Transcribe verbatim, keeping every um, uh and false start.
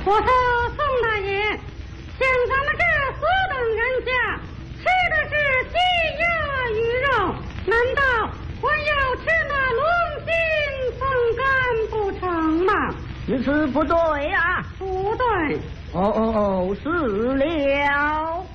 我说宋大爷，像咱们这四等人家吃的是鸡鸭鱼肉，难道还要吃那龙心凤肝不成吗？ 此事不对啊！ 不对。 哦哦哦，是了。